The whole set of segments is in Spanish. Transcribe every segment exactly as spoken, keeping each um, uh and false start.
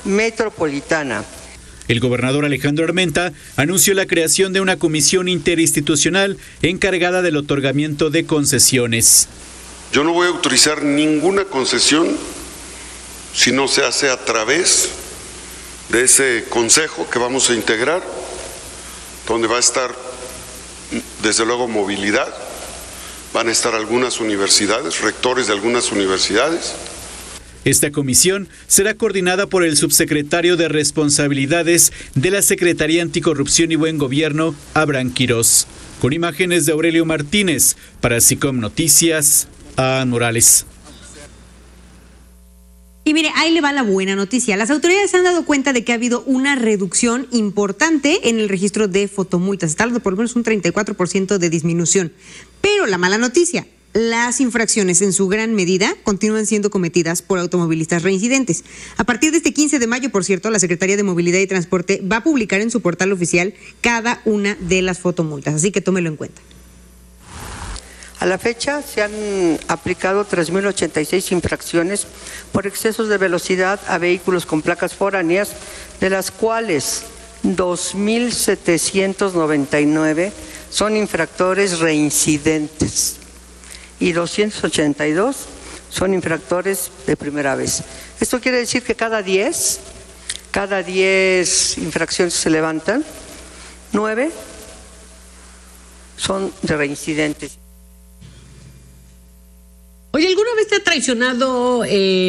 metropolitana. El gobernador Alejandro Armenta anunció la creación de una comisión interinstitucional encargada del otorgamiento de concesiones. Yo no voy a autorizar ninguna concesión si no se hace a través de ese consejo que vamos a integrar, donde va a estar, desde luego, movilidad, van a estar algunas universidades, rectores de algunas universidades. Esta comisión será coordinada por el subsecretario de Responsabilidades de la Secretaría Anticorrupción y Buen Gobierno, Abraham Quirós. Con imágenes de Aurelio Martínez, para SICOM Noticias, Ann Morales. Y mire, ahí le va la buena noticia. Las autoridades se han dado cuenta de que ha habido una reducción importante en el registro de fotomultas. Está hablando por lo menos un treinta y cuatro por ciento de disminución. Pero la mala noticia, las infracciones en su gran medida continúan siendo cometidas por automovilistas reincidentes. A partir de este quince de mayo, por cierto, la Secretaría de Movilidad y Transporte va a publicar en su portal oficial cada una de las fotomultas, así que tómelo en cuenta. A la fecha se han aplicado tres mil ochenta y seis infracciones por excesos de velocidad a vehículos con placas foráneas, de las cuales dos mil setecientos noventa y nueve son infractores reincidentes y doscientos ochenta y dos son infractores de primera vez. Esto quiere decir que cada diez, cada diez infracciones se levantan, nueve son de reincidentes. Oye, ¿alguna vez te ha traicionado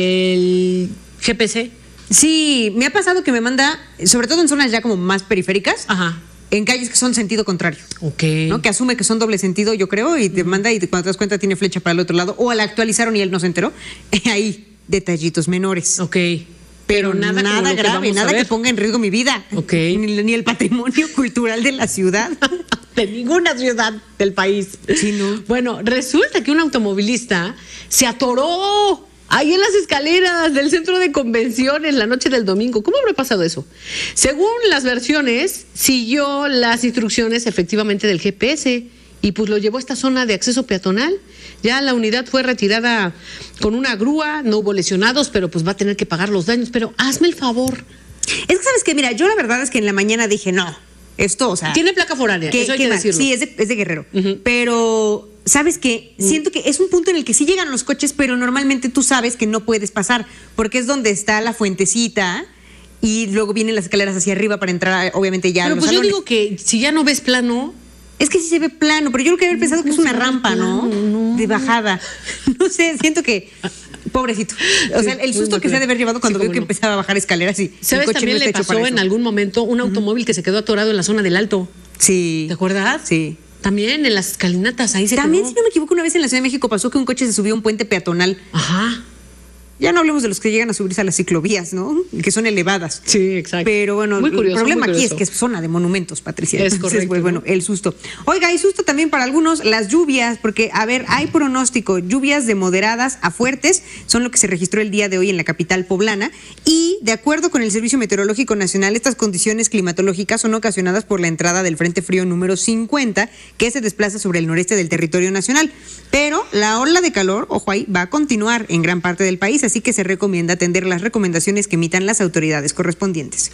el G P C? Sí, me ha pasado que me manda, sobre todo en zonas ya como más periféricas, Ajá. en calles que son sentido contrario. Ok. ¿No? Que asume que son doble sentido, yo creo, y te manda y cuando te das cuenta tiene flecha para el otro lado, o la actualizaron y él no se enteró. Ahí, detallitos menores. Ok. Pero, Pero nada, nada, nada grave, nada que ponga en riesgo mi vida. Ok. Ni, ni el patrimonio cultural de la ciudad. De ninguna ciudad del país. Sí, no. Bueno, resulta que un automovilista se atoró ahí en las escaleras del centro de convenciones la noche del domingo. ¿Cómo habrá pasado eso? Según las versiones, siguió las instrucciones efectivamente del G P S y pues lo llevó a esta zona de acceso peatonal. Ya la unidad fue retirada con una grúa, no hubo lesionados, pero pues va a tener que pagar los daños. Pero hazme el favor. Es que, ¿sabes qué? Mira, yo la verdad es que en la mañana dije, no, esto, o sea... Tiene placa foránea, ¿qué, eso hay qué que mal? decirlo. Sí, es de, es de Guerrero. Uh-huh. Pero, ¿sabes qué? Uh-huh. Siento que es un punto en el que sí llegan los coches, pero normalmente tú sabes que no puedes pasar, porque es donde está la fuentecita y luego vienen las escaleras hacia arriba para entrar, obviamente, ya pero a los pues salones. yo digo que si ya no ves plano... Es que sí se ve plano, pero yo creo que haber pensado no, que es no una rampa, ¿no? No. De bajada. No sé, siento que... Pobrecito. O sea, el susto que se ha de haber llevado cuando sí, vio que no. empezaba a bajar escaleras y ¿Sabes? el coche También no está le hecho para pasó en eso. algún momento un automóvil uh-huh. que se quedó atorado en la zona del Alto. Sí. ¿Te acuerdas? Sí. También en las escalinatas, ahí se También, quedó. si no me equivoco, una vez en la Ciudad de México pasó que un coche se subió a un puente peatonal. Ajá. Ya no hablemos de los que llegan a subirse a las ciclovías, ¿no? Que son elevadas. Sí, exacto. Pero bueno, muy curioso, el problema muy aquí curioso. es que es zona de monumentos, Patricia. Es Entonces, correcto. pues, bueno, ¿no? el susto. Oiga, hay susto también para algunos las lluvias, porque, a ver, hay pronóstico, lluvias de moderadas a fuertes, son lo que se registró el día de hoy en la capital poblana, y de acuerdo con el Servicio Meteorológico Nacional, estas condiciones climatológicas son ocasionadas por la entrada del Frente Frío número cincuenta, que se desplaza sobre el noreste del territorio nacional. Pero la ola de calor, ojo ahí, va a continuar en gran parte del país, así que se recomienda atender las recomendaciones que emitan las autoridades correspondientes.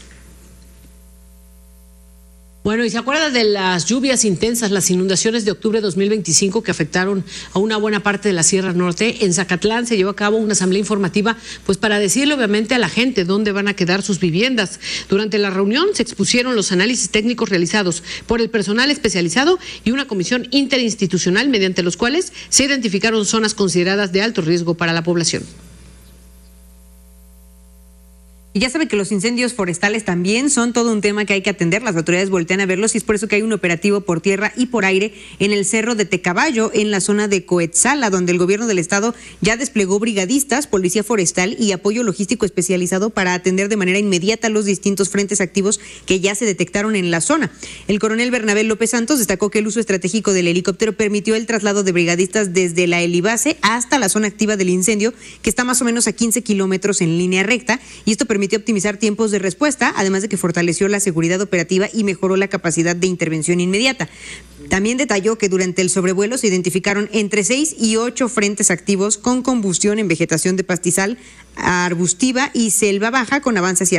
Bueno, ¿y se acuerda de las lluvias intensas, las inundaciones de octubre de dos mil veinticinco que afectaron a una buena parte de la Sierra Norte? En Zacatlán se llevó a cabo una asamblea informativa, pues para decirle obviamente a la gente dónde van a quedar sus viviendas. Durante la reunión se expusieron los análisis técnicos realizados por el personal especializado y una comisión interinstitucional mediante los cuales se identificaron zonas consideradas de alto riesgo para la población. Y ya sabe que los incendios forestales también son todo un tema que hay que atender. Las autoridades voltean a verlos y es por eso que hay un operativo por tierra y por aire en el cerro de Tecaballo, en la zona de Coetzala, donde el gobierno del estado ya desplegó brigadistas, policía forestal y apoyo logístico especializado para atender de manera inmediata los distintos frentes activos que ya se detectaron en la zona. El coronel Bernabé López Santos destacó que el uso estratégico del helicóptero permitió el traslado de brigadistas desde la helibase hasta la zona activa del incendio, que está más o menos a quince kilómetros en línea recta, y esto permitió optimizar tiempos de respuesta, además de que fortaleció la seguridad operativa y mejoró la capacidad de intervención inmediata. También detalló que durante el sobrevuelo se identificaron entre seis y ocho frentes activos con combustión en vegetación de pastizal, arbustiva y selva baja con avance hacia